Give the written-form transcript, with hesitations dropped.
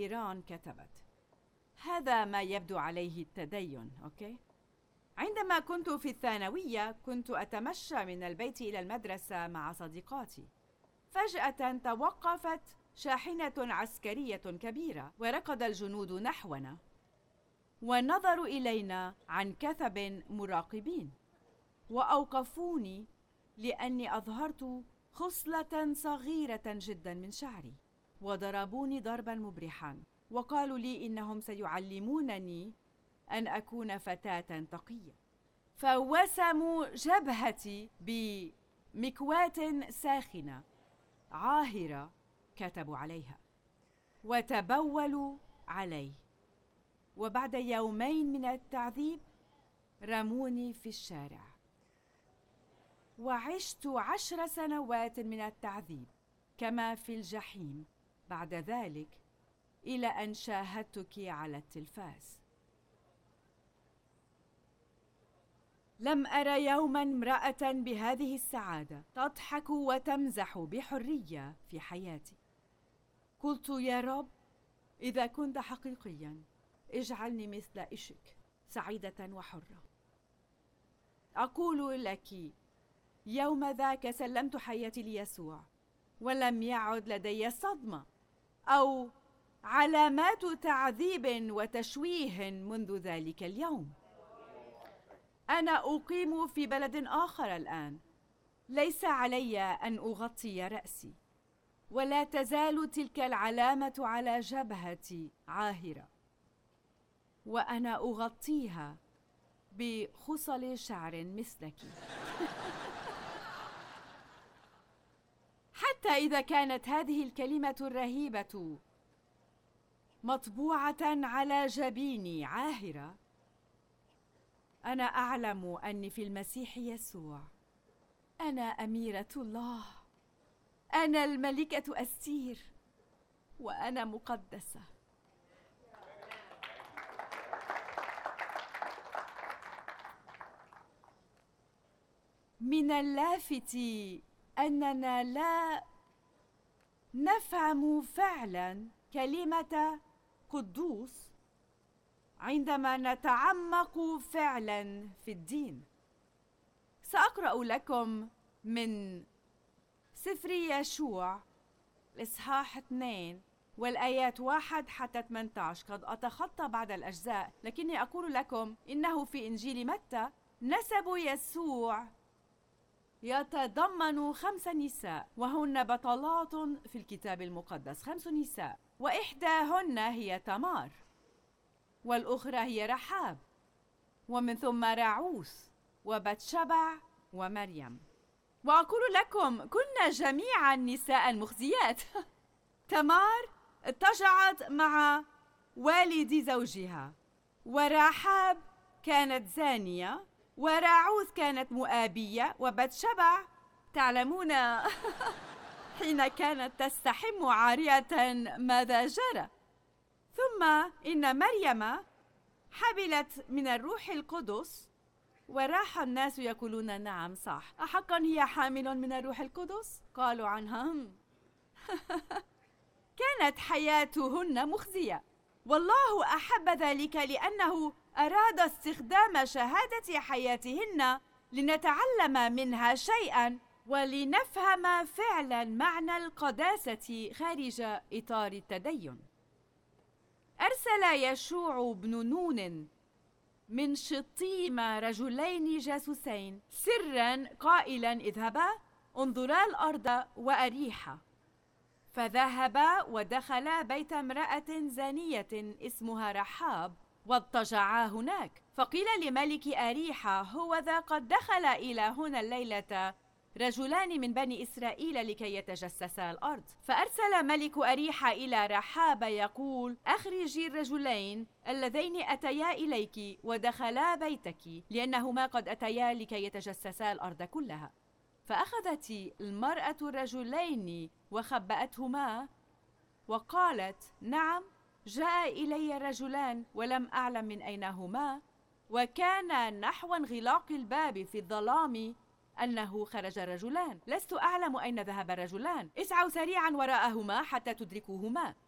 إيران كتبت: هذا ما يبدو عليه التدين. عندما كنت في الثانوية كنت أتمشى من البيت إلى المدرسة مع صديقاتي. فجأة توقفت شاحنة عسكرية كبيرة وركض الجنود نحونا ونظروا إلينا عن كثب مراقبين، وأوقفوني لأني أظهرت خصلة صغيرة جدا من شعري، وضربوني ضربا مبرحا وقالوا لي إنهم سيعلمونني أن أكون فتاة تقية. فوسموا جبهتي بمكواة ساخنة عاهرة كتبوا عليها، وتبولوا علي، وبعد يومين من التعذيب رموني في الشارع. وعشت 10 سنوات من التعذيب كما في الجحيم بعد ذلك، إلى أن شاهدتك على التلفاز. لم أر يوما امرأة بهذه السعادة تضحك وتمزح بحرية في حياتي. قلت: يا رب، إذا كنت حقيقيا اجعلني مثل إشك، سعيدة وحرة. أقول لك، يوم ذاك سلمت حياتي ليسوع، ولم يعد لدي صدمة أو علامات تعذيب وتشويه منذ ذلك اليوم. أنا أقيم في بلد آخر الآن، ليس علي أن أغطي رأسي، ولا تزال تلك العلامة على جبهتي عاهرة، وأنا أغطيها بخصل شعر مثلك. حتى إذا كانت هذه الكلمة الرهيبة مطبوعة على جبيني عاهرة، أنا أعلم أني في المسيح يسوع أنا أميرة الله، أنا الملكة أستير، وأنا مقدسة. من اللافت أننا لا نفهم فعلا كلمة قدوس عندما نتعمق فعلا في الدين. سأقرأ لكم من سفر يشوع الإصحاح 2 والآيات 1 حتى 18. قد أتخطى بعض الأجزاء، لكني أقول لكم إنه في إنجيل متى نسب يسوع يتضمن 5 نساء، وهن بطلات في الكتاب المقدس. 5 نساء، وإحداهن هي تمار، والأخرى هي رحاب، ومن ثم راعوث وبتشبع ومريم. وأقول لكم كنا جميعا نساء مخزيات. تمار اضطجعت مع والد زوجها، ورحاب كانت زانية، وراعوث كانت مؤابية، وبتشبع تعلمون حين كانت تستحم عارية ماذا جرى. ثم إن مريم حبلت من الروح القدس، وراح الناس يقولون: نعم صح، أحقا هي حامل من الروح القدس؟ قالوا عنها كانت حياتهن مخزية، والله أحب ذلك لأنه أراد استخدام شهادة حياتهن لنتعلم منها شيئا ولنفهم فعلا معنى القداسة خارج إطار التدين. أرسل يشوع بن نون من شطيم رجلين جاسوسين سرا قائلا: اذهبا انظرا الأرض وأريحا. فذهبا ودخلا بيت امرأة زانية اسمها رحاب، واضطجعا هناك. فقيل لملك أريحا: هوذا قد دخل إلى هنا الليلة رجلان من بني إسرائيل لكي يتجسسا الأرض. فأرسل ملك أريحا إلى رحاب يقول: أخرجي الرجلين اللذين أتيا إليك ودخلا بيتك، لأنهما قد أتيا لكي يتجسسا الأرض كلها. فأخذت المرأة الرجلين وخبأتهما، وقالت: نعم، جاء إلي رجلان ولم أعلم من أين هما، وكان نحو انغلاق الباب في الظلام أنه خرج الرجلان، لست أعلم أين ذهب الرجلان، اسعوا سريعا وراءهما حتى تدركوهما.